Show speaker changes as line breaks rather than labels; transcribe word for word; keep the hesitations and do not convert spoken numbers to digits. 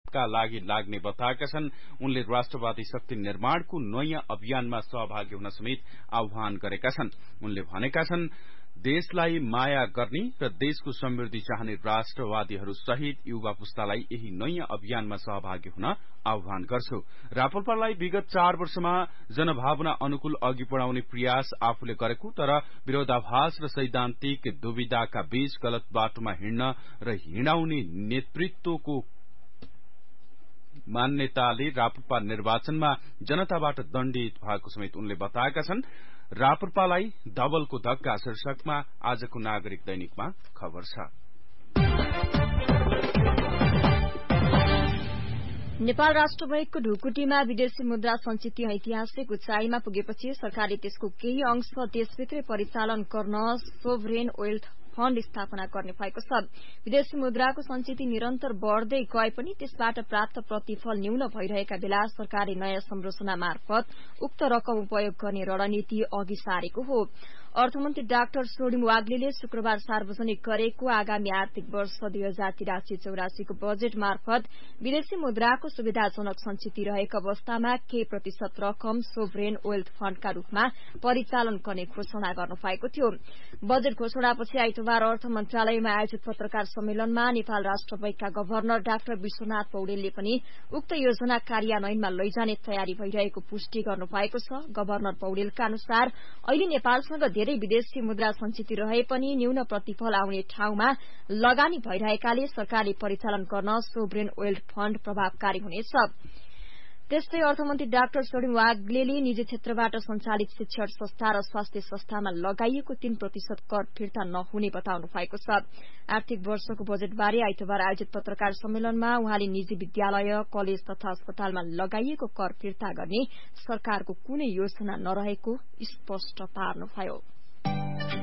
का लागि लाग्ने बताएका छन्। उनले राष्ट्रवादी शक्ति निर्माणको नयाँ अभियानमा सहभागी हुन समेत आह्वान गरेका छन्। उनले भनेका छन् देशलाई माया गर्ने र देशको समृद्धि चाहने राष्ट्रवादीहरू सहित युवा पुस्तालाई यही नयाँ अभियानमा सहभागी हुन आह्वान गर्छु। राप्रपालाई विगत चार वर्षमा जनभावना अनुकूल अघि बढ़ाउने प्रयास आफूले गरेको तर विरोधाभास र सैद्धान्तिक दुविधाका बीच गलत बाटोमा हिँड्न र हिँडाउने नेतृत्वको मान्यताले राप्रपा निर्वाचनमा जनताबाट दण्डित भएको समेत उनले बताएका छन्। राप्रपालाई डबलको धक्का शीर्षकमा आजको नागरिक दैनिकमा खबर छ।
नेपाल राष्ट्र बैंकको ढुकुटीमा विदेशी मुद्रा संचित ऐतिहासिक उचाइमा पुगेपछि सरकारले त्यसको केही अंश देशभित्रै परिचालन गर्न सोभरेन वेल्थ फण्ड स्थापना गर्ने भएको छ। विदेशी मुद्राको संचित निरन्तर बढ़दै गए पनि त्यसबाट प्राप्त प्रतिफल न्यून भइरहेका बेला सरकारले नयाँ संरचना मार्फत उक्त रकम उपयोग गर्ने रणनीति अघि सारेको हो। अर्थमन्त्री डाक्टर सोडिम वाग्लेले शुक्रबार सार्वजनिक गरेको आगामी आर्थिक वर्ष दुई हजार तिरासी चौरासीको बजेट मार्फत विदेशी मुद्राको सुविधाजनक संचित रहेको अवस्थामा केही प्रतिशत रकम सोभरेन वेल्थ फण्डका रूपमा परिचालन गर्ने घोषणा गर्नु भएको थियो। बजेट घोषणापछि आइतबार अर्थ मन्त्रालयमा आयोजित पत्रकार सम्मेलनमा नेपाल राष्ट्र बैंकका गभर्नर डाक्टर विश्वनाथ पौडेलले पनि उक्त योजना कार्यान्वयनमा लैजाने तयारी भइरहेको पुष्टि गर्नु भएको छ। गभर्नर पौडेलका अनुसार अहिले नेपालसँग धेरै विदेशी मुद्रा संचित रहे पनि न्यून प्रतिफल आउने ठाउँमा लगानी भइरहेकाले सरकारले परिचालन गर्न सोभरेन वेल्थ फण्ड प्रभावकारी हुनेछ। त्यस्तै अर्थमन्त्री डाक्टर सोडिम वाग्लेले निजी क्षेत्रबाट सञ्चालित शिक्षण संस्था र स्वास्थ्य संस्थामा लगाइएको तीन प्रतिशत कर फिर्ता नहुने बताउनु भएको छ। आर्थिक वर्षको बजेटबारे आइतबार आयोजित पत्रकार सम्मेलनमा उहाँले निजी विद्यालय कलेज तथा अस्पतालमा लगाइएको कर फिर्ता गर्ने सरकारको कुनै योजना नरहेको स्पष्ट पार्नुभयो।